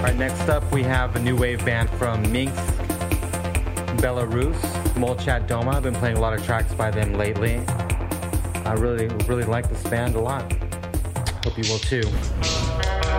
Next up, we have a new wave band from Minsk, Belarus, Molchat Doma. I've been playing a lot of tracks by them lately. I really like this band a lot. Hope you will too.